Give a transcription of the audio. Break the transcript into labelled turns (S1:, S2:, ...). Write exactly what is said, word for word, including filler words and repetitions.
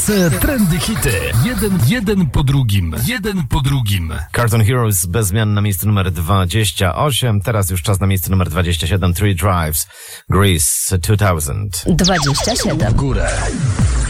S1: największe trendy hity. Jeden, jeden po drugim. Jeden po drugim.
S2: Cartoon Heroes bez zmian na miejscu numer dwadzieścia osiem. Teraz już czas na miejscu numer dwadzieścia siedem. Three Drives. Grease dwa tysiące.
S3: dwadzieścia siedem.
S1: W górę.